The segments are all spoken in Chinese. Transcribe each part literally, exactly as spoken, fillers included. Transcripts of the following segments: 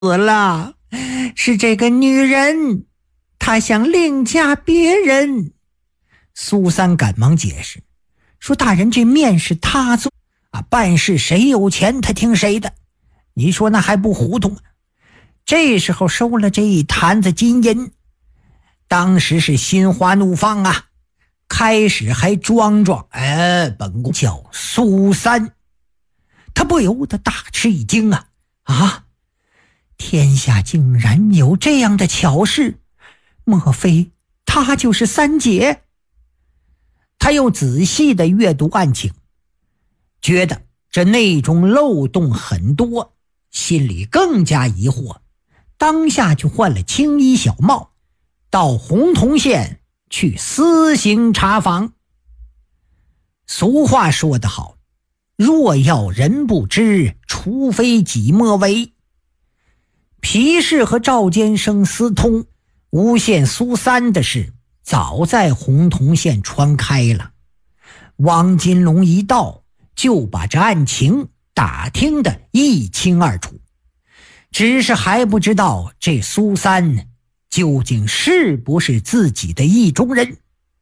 死了，是这个女人，她想另嫁别人。苏三赶忙解释说，大人，这面是他做啊，办事谁有钱他听谁的，你说那还不糊涂吗？这时候收了这一坛子金银，当时是心花怒放啊，开始还装装哎，本宫叫苏三。他不由得大吃一惊啊啊！天下竟然有这样的巧事，莫非她就是三姐？他又仔细地阅读案情，觉得这内中漏洞很多，心里更加疑惑，当下就换了青衣小帽，到洪洞县去私行查访。俗话说得好，若要人不知，除非己莫为。皮氏和赵坚生私通诬陷苏三的事早在洪洞县传开了，王金龙一到就把这案情打听得一清二楚，只是还不知道这苏三究竟是不是自己的意中人。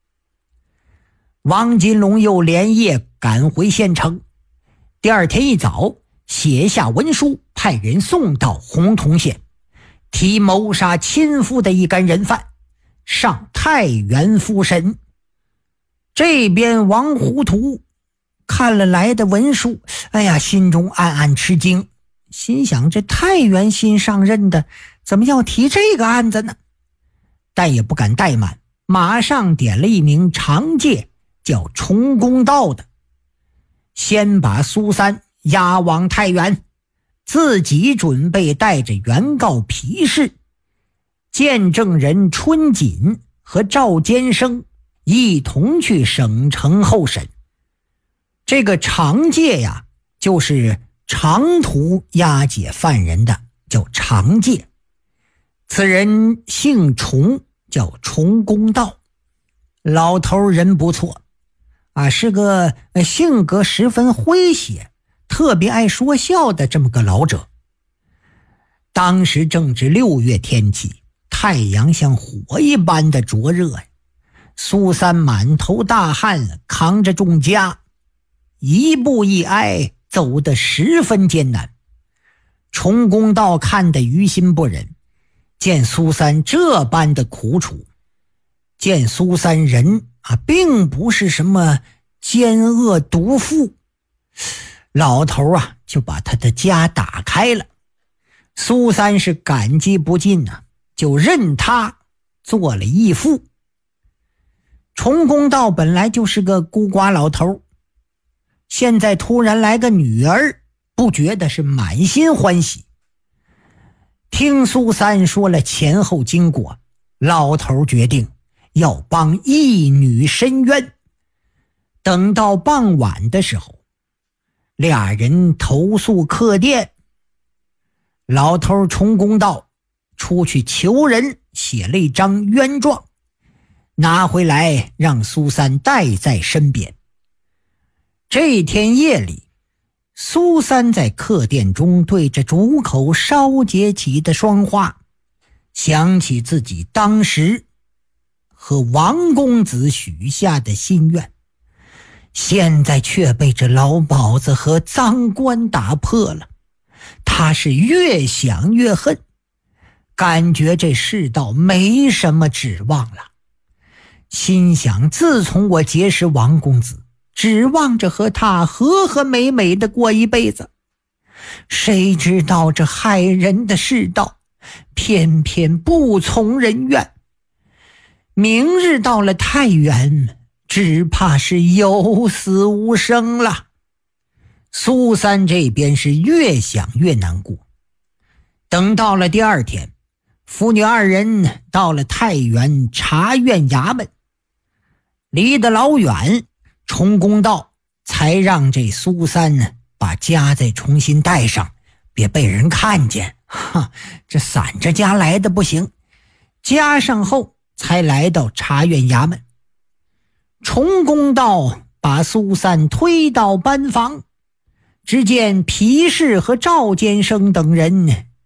王金龙又连夜赶回县城，第二天一早写下文书，派人送到洪洞县，提谋杀亲夫的一干人犯上太原复审。这边王糊涂看了来的文书，哎呀，心中暗暗吃惊，心想这太原新上任的怎么要提这个案子呢？但也不敢怠慢，马上点了一名长介叫崇公道的，先把苏三押往太原，自己准备带着原告皮氏、见证人春锦和赵坚生一同去省城候审。这个长介呀，就是长途押解犯人的，叫长介。此人姓崇，叫崇公道，老头人不错啊，是个性格十分诙谐，特别爱说笑的这么个老者。当时正值六月天气，太阳像火一般的灼热呀。苏三满头大汗，扛着重枷，一步一挨，走得十分艰难。崇公道看得于心不忍，见苏三这般的苦楚，见苏三人啊，并不是什么奸恶毒妇，老头啊就把他的家打开了。苏三是感激不尽啊，就认他做了义父。崇公道本来就是个孤寡老头，现在突然来个女儿，不觉得是满心欢喜。听苏三说了前后经过，老头决定要帮义女伸冤。等到傍晚的时候，俩人投宿客店，老头崇公道出去求人，写了一张冤状，拿回来让苏三带在身边。这天夜里，苏三在客店中对着竹口烧结起的霜花，想起自己当时和王公子许下的心愿，现在却被这老鸨子和赃官打破了。他是越想越恨，感觉这世道没什么指望了。心想，自从我结识王公子，指望着和他和和美美的过一辈子，谁知道这害人的世道偏偏不从人愿，明日到了太原，只怕是有死无生了。苏三这边是越想越难过。等到了第二天，父女二人到了太原察院衙门，离得老远，崇公道才让这苏三呢把枷再重新戴上，别被人看见。哈，这散着枷来的不行，枷上后才来到察院衙门。崇公道把苏三推到班房，只见皮氏和赵坚生等人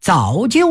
早就